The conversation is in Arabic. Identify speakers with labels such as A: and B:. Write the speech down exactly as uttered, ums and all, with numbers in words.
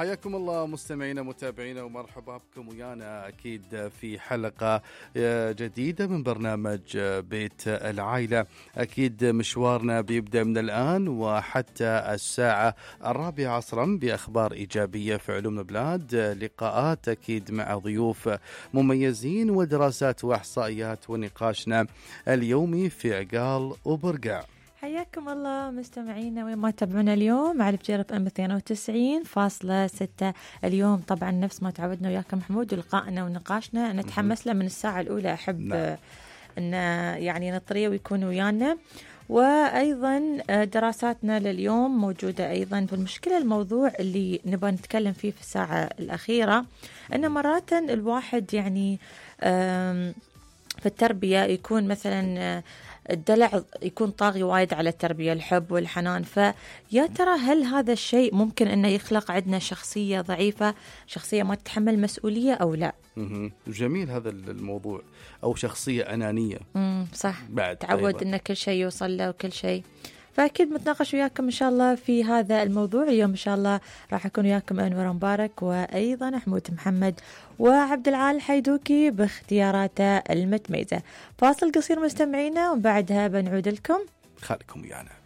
A: حياكم الله مستمعينا متابعينا ومرحبا بكم ويانا أكيد في حلقة جديدة من برنامج بيت العائلة. أكيد مشوارنا بيبدأ من الآن وحتى الساعة الرابعة عصرا بأخبار إيجابية في علوم البلاد، لقاءات أكيد مع ضيوف مميزين ودراسات وإحصائيات ونقاشنا اليومي في عقال وبرقع.
B: حياكم الله مستمعينا وين ما تتابعونا اليوم على بجيرة ام اثنين وتسعين فاصلة ستة. اليوم طبعا نفس ما تعودنا وياكم محمود ولقائنا ونقاشنا نتحمس له من الساعة الأولى. أحب نعم. أن يعني نطريه ويكون ويانا، وأيضا دراساتنا لليوم موجودة أيضا. بالمشكلة الموضوع اللي نبغى نتكلم فيه في الساعة الأخيرة أن مرات الواحد يعني في التربية يكون مثلا الدلع يكون طاغي وايد على التربية، الحب والحنان. فيا ترى هل هذا الشيء ممكن أنه يخلق عندنا شخصية ضعيفة، شخصية ما تتحمل مسؤولية أو لا؟
A: جميل هذا الموضوع، أو شخصية أنانية.
B: امم صح،
A: بعد
B: تعود أن كل شيء يوصل له وكل شيء. فأكيد متناقش وياكم إن شاء الله في هذا الموضوع اليوم. إن شاء الله راح أكون وياكم أنور مبارك وأيضا حمود محمد وعبد العال حيدوكي باختياراته المتميزة. فاصل قصير مستمعينا وبعدها بنعود لكم.
A: خليكم ويانا.